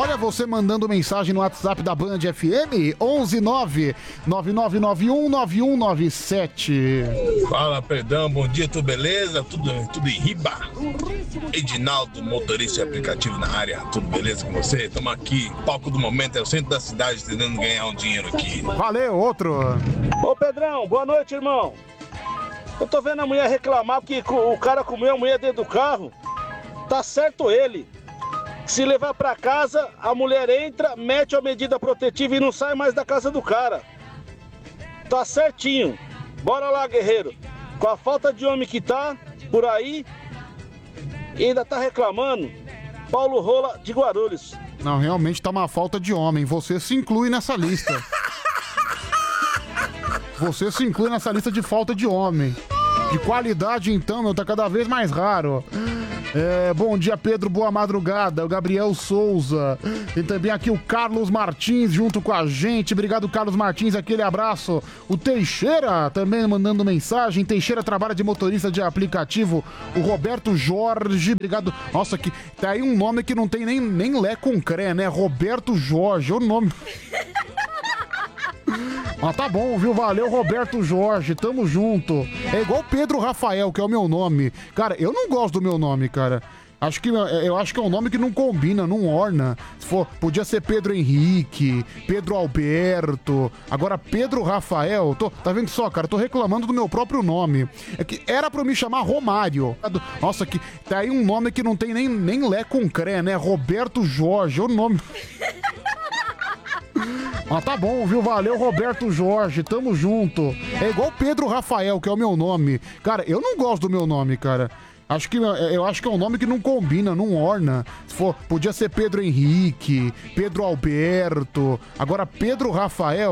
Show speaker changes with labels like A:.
A: Olha, você mandando mensagem no WhatsApp da Band FM, 119-9991-9197.
B: Fala, Perdão, bom dia, tudo beleza? Tudo em riba? Edinaldo, motorista de aplicativo na área, tudo beleza com você? Estamos aqui, palco do momento, é o centro da cidade, tentando ganhar um dinheiro aqui.
A: Valeu, outro.
C: Ô Pedrão, boa noite, irmão. Eu tô vendo a mulher reclamar que o cara comeu a mulher dentro do carro. Tá certo ele. Se levar pra casa, a mulher entra, mete a medida protetiva e não sai mais da casa do cara. Tá certinho. Bora lá, guerreiro. Com a falta de homem que tá por aí, ainda tá reclamando. Paulo Rola de Guarulhos.
A: Não, realmente tá uma falta de homem. Você se inclui nessa lista. Você se inclui nessa lista de falta de homem. De qualidade, então, meu, tá cada vez mais raro. Bom dia, Pedro, boa madrugada. O Gabriel Souza. Tem também aqui o Carlos Martins junto com a gente. Obrigado, Carlos Martins, aquele abraço. O Teixeira também mandando mensagem. Teixeira trabalha de motorista de aplicativo. O Roberto Jorge, obrigado. Nossa, que tá aí um nome que não tem nem lé com cré, né? Roberto Jorge, o nome... Ah, tá bom, viu? Valeu, Roberto Jorge, tamo junto. É igual Pedro Rafael, que é o meu nome. Cara, eu não gosto do meu nome, cara. Eu acho que é um nome que não combina, não orna. Se for, podia ser Pedro Henrique, Pedro Alberto. Agora, Pedro Rafael, tá vendo só, cara? Tô reclamando do meu próprio nome. É que era pra eu me chamar Romário. Nossa, que tá aí um nome que não tem nem lé com cré, né? Roberto Jorge, o nome... Ah, tá bom, viu? Valeu, Roberto Jorge, tamo junto. É igual Pedro Rafael, que é o meu nome. Cara, eu não gosto do meu nome, cara. Eu acho que é um nome que não combina, não orna. Se for, podia ser Pedro Henrique, Pedro Alberto. Agora, Pedro Rafael...